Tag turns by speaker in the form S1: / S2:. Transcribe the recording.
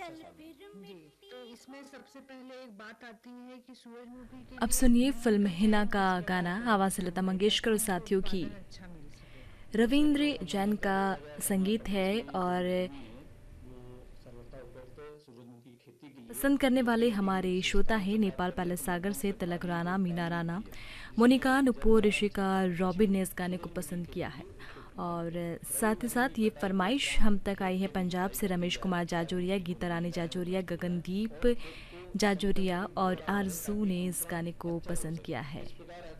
S1: जी, तो इसमें सबसे पहले एक बात आती है कि सूरजमुखी के
S2: अब
S1: लिए
S2: सुनिए
S1: कौन
S2: फिल्म
S1: सा
S2: हिना का
S1: ऐसा
S2: गाना
S1: जगह
S2: आवाज़ लता
S1: जहाँ पे
S2: मंगेशकर और
S1: उनको
S2: साथियों की।
S1: उत्पादन अच्छा मिल सके।
S2: रविंद्र जैन का संगीत है और पसंद करने वाले हमारे श्रोता हैं नेपाल पैलेस सागर से तिलक राणा, मीना राणा, मोनिका, नुपुर, ऋषिका, रॉबिन ने इस गाने को पसंद किया है। और साथ ही साथ ये फरमाइश हम तक आई है पंजाब से रमेश कुमार जाजोरिया, गीता रानी जाजोरिया, गगनदीप जाजोरिया और आरजू ने इस गाने को पसंद किया है।